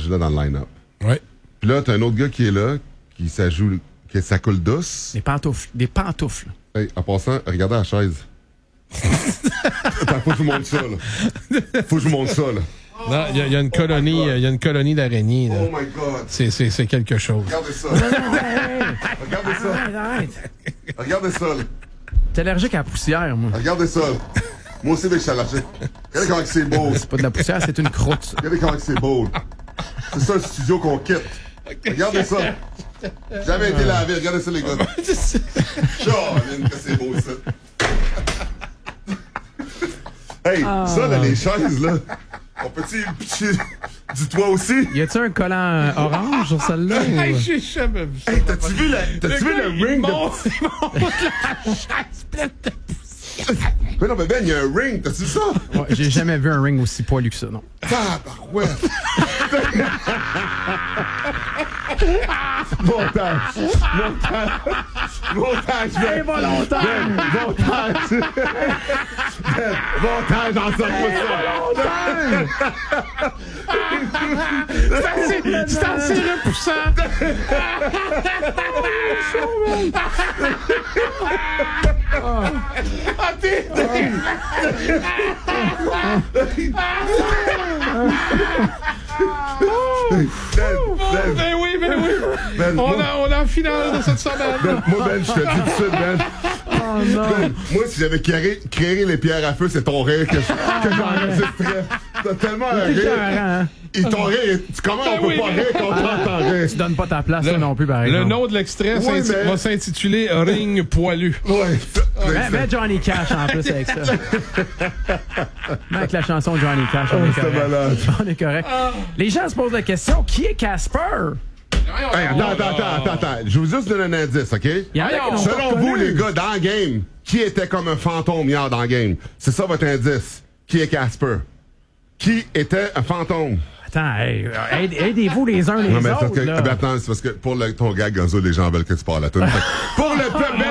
là, dans le line-up. Ouais. Puis là, t'as un autre gars qui est là, qui s'ajoute, que ça coule douce. Des pantoufles. Hey, en passant, regardez la chaise. Attends, faut que je vous montre ça, là. Faut que je vous montre ça, là. Non, il y a une colonie, il y a une colonie d'araignées, là. Oh my God. C'est quelque chose. Regardez ça. Regardez ça. Arrête. Regardez ça, là. T'es allergique à la poussière, moi. Regardez ça, là. Moi aussi, je suis allergique. Regardez comment c'est beau. C'est pas de la poussière, c'est une croûte, ça. Regardez comment c'est beau. C'est ça le studio qu'on quitte. Regardez ça. Jamais été lavé. Regardez ça, les gars. Charline, que c'est beau, ça. Hey, ça, là, les chaises, là. On peut-tu pitcher du toit aussi? Y a-tu un collant orange sur celle-là? Hey, ou... j'ai jamais vu ça. Hey, t'as-tu vu le ring de... Il monte la chaise pleine de poussière. Mais non, mais Ben, il y a un ring. T'as-tu vu ça? Ouais, j'ai jamais vu un ring aussi poilu que ça, non. Tabarouette. Montage. Involontaire! Montage, en sorte C'est assez repoussant. Ben oui. Ben, On est en finale de cette semaine. moi, Ben, je te dis tout de suite, Ben. Oh non! Ben, moi, si j'avais créé les pierres à feu, c'est ton rire que j'enregistrerais. T'as tellement un rire. Hein? Et ton rire, comment on peut pas rire quand on entend rire? Tu donnes pas ta place, là, non plus, par exemple. Le nom de l'extrait va s'intituler Ring poilu. Ouais. Mets Johnny Cash en plus avec ça. Mets avec la chanson Johnny Cash, on est c'est correct. malade. On est correct. Les gens se posent la question, qui est Casper? Hey, attends. Je vous juste donne un indice, OK? Il y en a qui l'ont Selon pas vous, connu. les gars, dans le game, qui était comme un fantôme hier dans le game? C'est ça votre indice. Qui est Casper? Qui était un fantôme? Attends, hey, aidez-vous les uns les Non, mais autres, là. attends, c'est parce que pour ton gag, Gonzo, les gens veulent que tu parles à tout. Pour le peuple,